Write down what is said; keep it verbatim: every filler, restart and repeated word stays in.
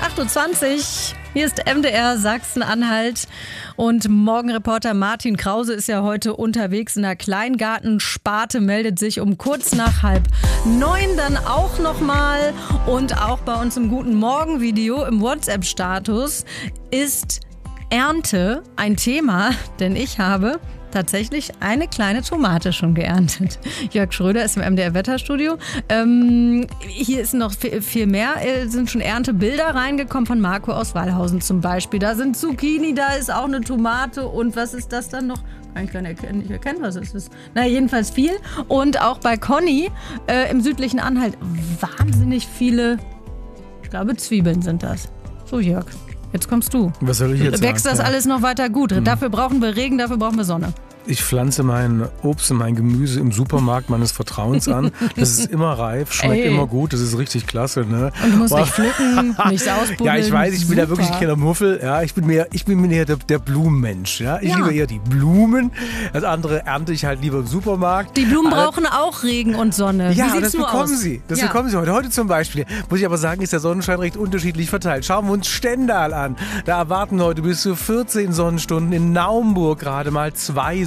acht Uhr zwanzig. Hier ist M D R Sachsen-Anhalt und Morgenreporter Martin Krause ist ja heute unterwegs in der Kleingartensparte, meldet sich um kurz nach halb neun dann auch nochmal. Und auch bei uns im Guten Morgen-Video im WhatsApp-Status ist Ernte ein Thema, denn ich habe tatsächlich eine kleine Tomate schon geerntet. Jörg Schröder ist im M D R-Wetterstudio. Ähm, hier ist noch viel, viel mehr. Äh, sind schon Erntebilder reingekommen von Marco aus Wallhausen zum Beispiel. Da sind Zucchini, da ist auch eine Tomate und was ist das dann noch? Kann ich gar nicht erkennen, nicht erkennen, was es ist. Na, jedenfalls viel. Und auch bei Conny äh, im südlichen Anhalt wahnsinnig viele, ich glaube Zwiebeln sind das. So, Jörg. Jetzt kommst du. Was soll ich jetzt sagen? Wächst das ja. alles noch weiter gut? Mhm. Dafür brauchen wir Regen, dafür brauchen wir Sonne. Ich pflanze mein Obst und mein Gemüse im Supermarkt meines Vertrauens an. Das ist immer reif, schmeckt Ey. immer gut, das ist richtig klasse. Ne? Und du musst Boah. nicht pflücken, nichts ausbuddeln. Ja, ich weiß, ich bin Super. da wirklich keiner Muffel. Ja, ich bin mehr, ich bin mehr der, der Blumenmensch. Ja? Ich Ja. liebe eher die Blumen. Das andere ernte ich halt lieber im Supermarkt. Die Blumen Aber- brauchen auch Regen und Sonne. Wie Ja, sieht's das nur bekommen aus? sie. Das Ja. bekommen sie heute. Heute zum Beispiel, muss ich aber sagen, ist der Sonnenschein recht unterschiedlich verteilt. Schauen wir uns Stendal an. Da erwarten heute bis zu vierzehn Sonnenstunden, in Naumburg gerade mal zwei